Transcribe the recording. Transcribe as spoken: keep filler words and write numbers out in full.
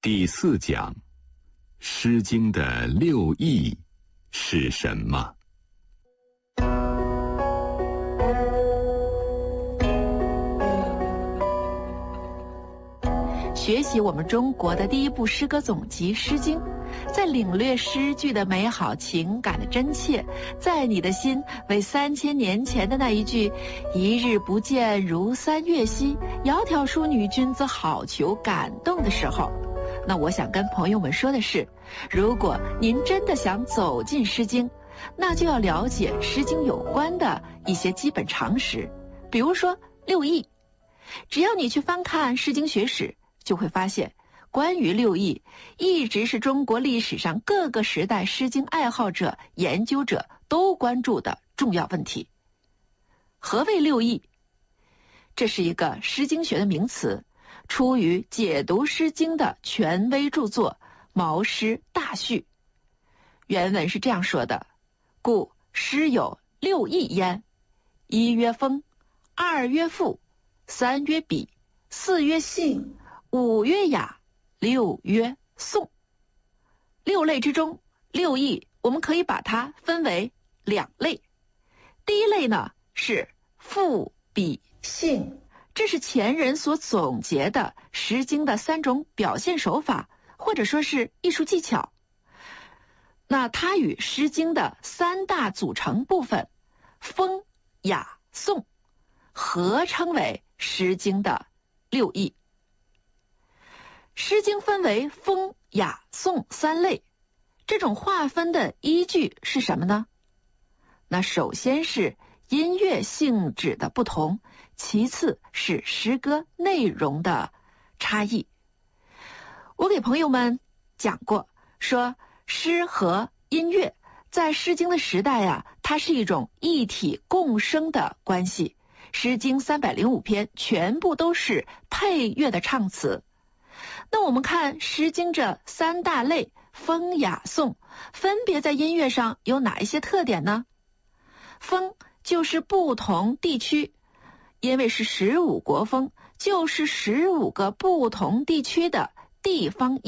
第四讲，《诗经》的六艺是什么？ 学习我们中国的第一部诗歌总集《诗经》，在领略诗句的美好、情感的真切，在你的心为三千年前的那一句“一日不见，如三月兮，窈窕淑女，君子好逑”感动的时候，那我想跟朋友们说的是，如果您真的想走进《诗经》，那就要了解《诗经》有关的一些基本常识，比如说六艺。只要你去翻看《诗经》学史，就会发现，关于六艺，一直是中国历史上各个时代诗经爱好者、研究者都关注的重要问题。何谓六艺？这是一个诗经学的名词，出于解读诗经的权威著作《毛诗大序》。原文是这样说的：故诗有六艺焉，一曰风，二曰赋，三曰比，四曰信，五曰雅，六曰颂。六类之中，六艺我们可以把它分为两类。第一类呢是赋比信，这是前人所总结的《诗经》的三种表现手法，或者说是艺术技巧。那它与《诗经》的三大组成部分风、雅、颂合称为《诗经》的六艺。诗经分为风、雅、颂三类，这种划分的依据是什么呢？那首先是音乐性质的不同，其次是诗歌内容的差异。我给朋友们讲过，说诗和音乐在《诗经》的时代啊，它是一种一体共生的关系。《诗经》三百零五篇全部都是配乐的唱词。那我们看《诗经》这三大类风、雅、颂，分别在音乐上有哪一些特点呢？风就是不同地区，因为是十五国风，就是十五个不同地区的地方